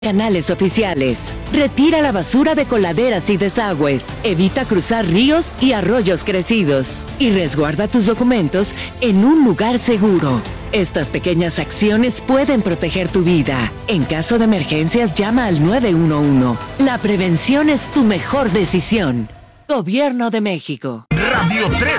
Canales oficiales. Retira la basura de coladeras y desagües. Evita cruzar ríos y arroyos crecidos. Y resguarda tus documentos en un lugar seguro. Estas pequeñas acciones pueden proteger tu vida. En caso de emergencias, llama al 911. La prevención es tu mejor decisión. Gobierno de México. Radio 13.